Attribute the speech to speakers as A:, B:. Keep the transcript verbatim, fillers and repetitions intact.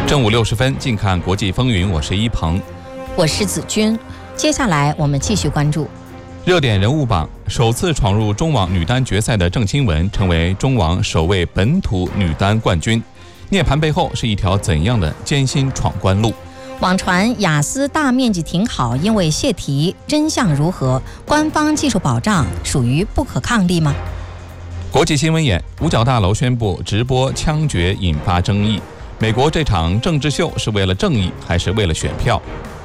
A: 正午六十分，近看国际风云，我是一鹏，
B: 我是子君。接下来我们继续关注
A: 热点人物榜。首次闯入中网女单决赛的郑钦文，成为中网首位本土女单冠军。涅槃背后是一条怎样的艰辛闯关路？
B: 网传雅思大面积停考因为泄题，真相如何？官方技术保障属于不可抗力吗？
A: 国际新闻眼，五角大楼宣布直播枪决引发争议。美国这场政治秀是为了正义还是为了选票？